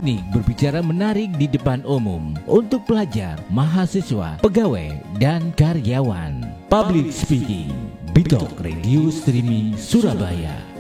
teknik berbicara menarik di depan umum untuk pelajar, mahasiswa, pegawai, dan karyawan. Public Speaking, Bitok Radio Streaming Surabaya.